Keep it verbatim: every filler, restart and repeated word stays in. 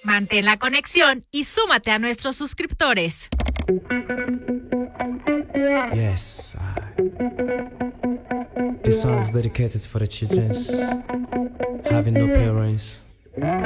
Mantén la conexión y súmate a nuestros suscriptores. Yes, I... This song is dedicated for the children having no parents.